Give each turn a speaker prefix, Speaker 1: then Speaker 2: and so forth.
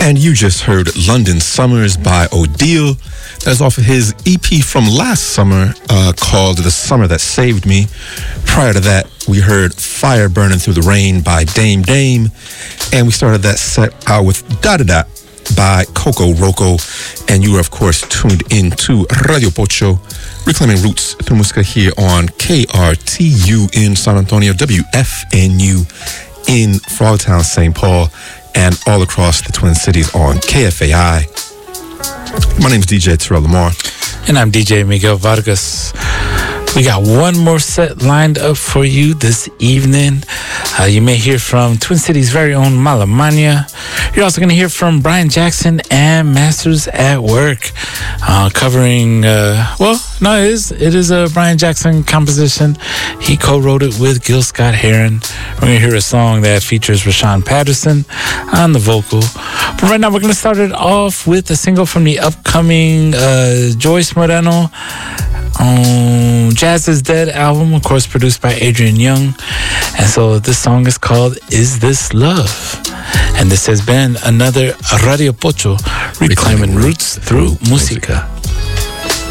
Speaker 1: And you just heard London Summers by Odile. That's off of his EP from last summer called The Summer That Saved Me. Prior to that, we heard Fire Burning Through the Rain by Dame Dame. And we started that set out with Da Da Da by Coco Roco. And you were, of course, tuned into Radio Pocho, reclaiming roots through musica here on KRTU in San Antonio, WFNU in Frogtown, St. Paul, and all across the Twin Cities on KFAI. My name is DJ Terrell Lamar.
Speaker 2: And I'm DJ Miguel Vargas. We got one more set lined up for you this evening. You may hear from Twin Cities' very own Malamania. You're also going to hear from Brian Jackson and Masters at Work, covering, it is a Brian Jackson composition. He co-wrote it with Gil Scott-Heron. We're going to hear a song that features Rashawn Patterson on the vocal. But right now, we're going to start it off with a single from the upcoming Joyce Moreno Jazz is Dead album, of course, produced by Adrian Young. And so this song is called Is This Love? And this has been another Radio Pocho, reclaiming roots through música.